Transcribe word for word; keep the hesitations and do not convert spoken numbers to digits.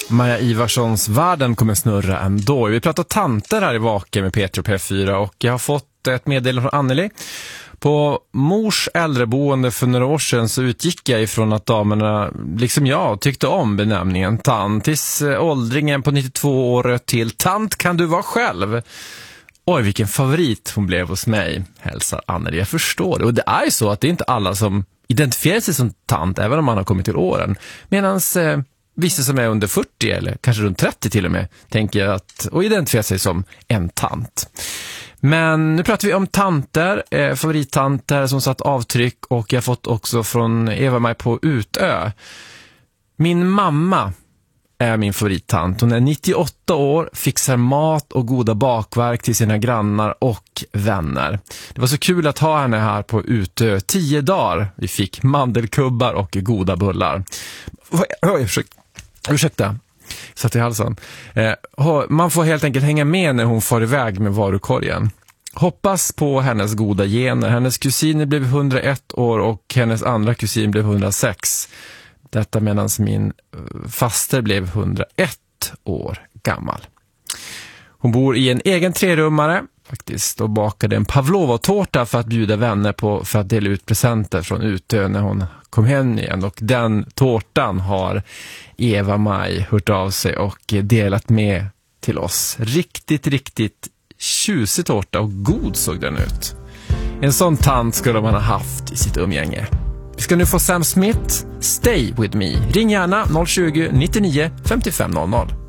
Maja Ivarssons Världen kommer snurra ändå. Vi pratar tanter här i Vaken med Peter och P fyra och jag har fått ett meddelande från Anneli. På mors äldreboende för några år sedan så utgick jag ifrån att damerna, liksom jag, tyckte om benämningen tant. Tills åldringen på nittiotvå år till tant kan du vara själv. Oj, vilken favorit hon blev hos mig, hälsar Anneli. Jag förstår det. Och det är ju så att det är inte alla som identifierar sig som tant, även om man har kommit till åren. Medan eh, vissa som är under fyrtio eller kanske runt trettio till och med tänker att, och identifierar sig som en tant. Men nu pratar vi om tanter, eh, favorittanter som satt avtryck, och jag har fått också från Eva-Maj på Utö. Min mamma är min favorittant. Hon är nittioåtta år, fixar mat och goda bakverk till sina grannar och vänner. Det var så kul att ha henne här på Utö. Tio dagar. Vi fick mandelkubbar och goda bullar. Oj, ursäkta. Ursäkta. Satt i halsen. Eh, man får helt enkelt hänga med när hon får iväg med varukorgen. Hoppas på hennes goda gener. Hennes kusin blev hundraett år och hennes andra kusin blev hundrasex. Detta medan min faster blev hundraett år gammal. Hon bor i en egen trerummare faktiskt och bakade en pavlova-tårta för att bjuda vänner på, för att dela ut presenter från Utö när hon kom hem igen. Och den tårtan har Eva-Maj hört av sig och delat med till oss. Riktigt, riktigt tjusig tårta och god såg den ut. En sån tant skulle man ha haft i sitt umgänge. Vi ska nu få Sam Smith, Stay With Me. Ring gärna noll tjugo, nittionio, femtiofem noll noll.